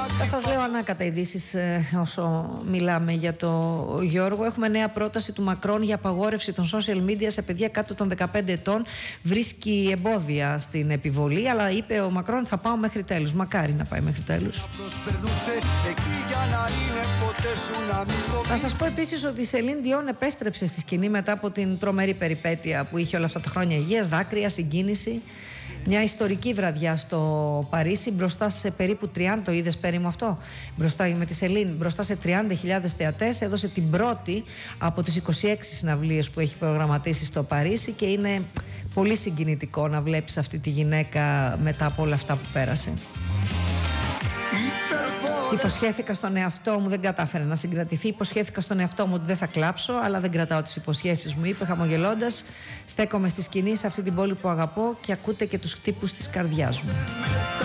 Θα σας λέω ανάκατα ειδήσεις όσο μιλάμε για το Γιώργο. Έχουμε νέα πρόταση του Μακρόν για απαγόρευση των social media σε παιδιά κάτω των 15 ετών. Βρίσκει εμπόδια στην επιβολή, αλλά είπε ο Μακρόν θα πάω μέχρι τέλους. Μακάρι να πάει μέχρι τέλους. Θα σας πω επίσης ότι η Σελίν Διόν επέστρεψε στη σκηνή μετά από την τρομερή περιπέτεια που είχε όλα αυτά τα χρόνια υγείας, δάκρυα, συγκίνηση. Μια ιστορική βραδιά στο Παρίσι, μπροστά σε περίπου 30, το είδες Πέρι μου αυτό, μπροστά με τη Σελίν, μπροστά σε 30.000 θεατές, έδωσε την πρώτη από τις 26 συναυλίες που έχει προγραμματίσει στο Παρίσι και είναι πολύ συγκινητικό να βλέπεις αυτή τη γυναίκα μετά από όλα αυτά που πέρασε. Υποσχέθηκα στον εαυτό μου, δεν κατάφερε να συγκρατηθεί. Υποσχέθηκα στον εαυτό μου ότι δεν θα κλάψω, αλλά δεν κρατάω τις υποσχέσεις μου, είπε χαμογελώντας. Στέκομαι στη σκηνή σε αυτή την πόλη που αγαπώ και ακούτε και τους χτύπους της καρδιάς μου.